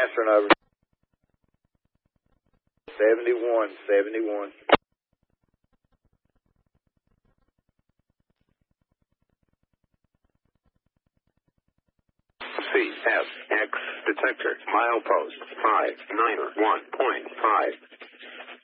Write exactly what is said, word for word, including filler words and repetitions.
Astronaut. seventy-one, seventy-one. C F X detector milepost five nine one point five.